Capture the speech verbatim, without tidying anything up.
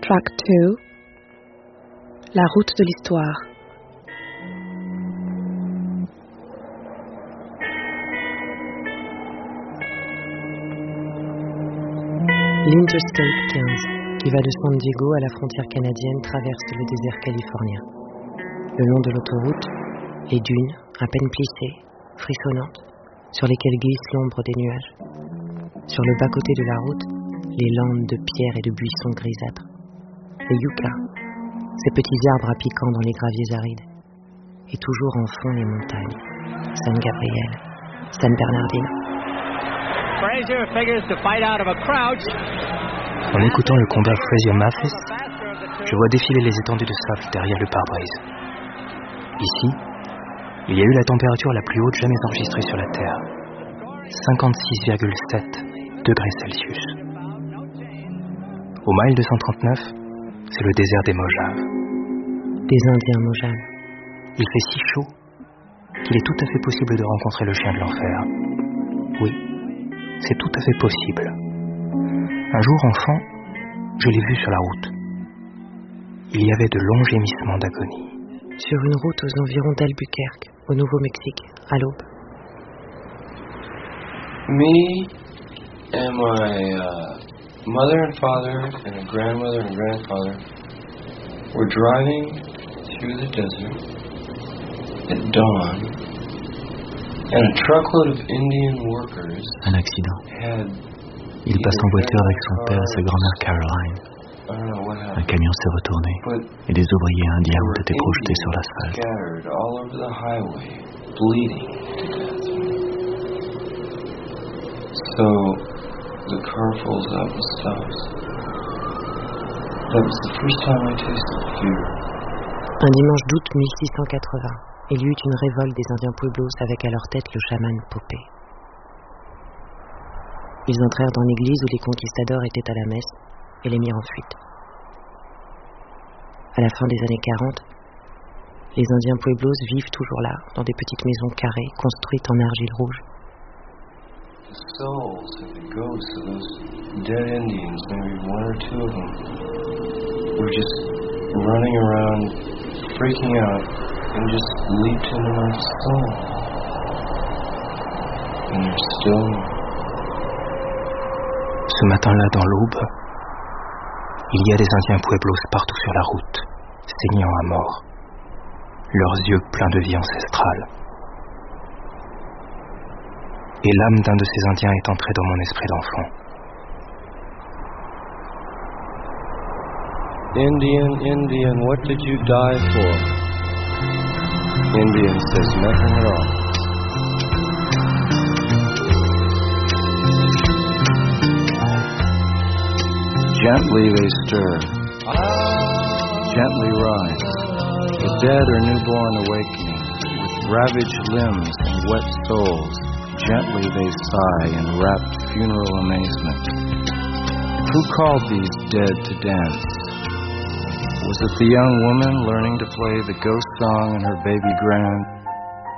Track two. La route de l'histoire. L'Interstate quinze, qui va de San Diego à la frontière canadienne, traverse le désert californien. Le long de l'autoroute, les dunes, à peine plissées, frissonnantes, sur lesquelles glisse l'ombre des nuages. Sur le bas-côté de la route, les landes de pierres et de buissons grisâtres. Les yuccas, ces petits arbres à piquants dans les graviers arides. Et toujours en fond les montagnes. San Gabriel, San Bernardino. Frazier figures to fight out of a crouch. En écoutant le combat Frazier-Mathis, je vois défiler les étendues de sable derrière le pare-brise. Ici, il y a eu la température la plus haute jamais enregistrée sur la Terre. cinquante-six virgule sept degrés Celsius. Au mile deux cent trente-neuf, c'est le désert des Mojaves. Des Indiens Mojaves. Il fait si chaud qu'il est tout à fait possible de rencontrer le chien de l'enfer. Oui, c'est tout à fait possible. Un jour, enfant, je l'ai vu sur la route. Il y avait de longs gémissements d'agonie. Sur une route aux environs d'Albuquerque, au Nouveau-Mexique, à l'aube. Me and my uh, mother and father and a grandmother and grandfather were driving through the desert at dawn, and a truckload of Indian workers Un accident. had Il passe en voiture avec son père et sa grand-mère Caroline. I don't know what Un happened, camion s'est retourné but et des ouvriers indiens there ont were été projetés Indians sur l'asphalte. scattered all over the highway, bleeding to death. So the car pulls up and stops. That was the first time I tasted fear. Un dimanche d'août mille six cent quatre-vingts, il y eut une révolte des Indiens Pueblos avec à leur tête le chaman Popé. Ils entrèrent dans l'église où les conquistadors étaient à la messe et les mirent en fuite. À la fin des années quarante, les Indiens Pueblos vivent toujours là, dans des petites maisons carrées construites en argile rouge. The souls and the ghosts of those dead Indians, maybe one or two of them, were just running around, freaking out, and just leaped into my soul. And they're still there. Ce matin-là, dans l'aube, il y a des Indiens Pueblos partout sur la route, saignant à mort, leurs yeux pleins de vie ancestrale. Et l'âme d'un de ces Indiens est entrée dans mon esprit d'enfant. Indian, Indian, what did you die for? Indian says nothing at all. Gently they stir, gently rise, the dead or newborn awakening, with ravaged limbs and wet souls, gently they sigh in rapt funeral amazement. Who called these dead to dance? Was it the young woman learning to play the ghost song in her baby grand?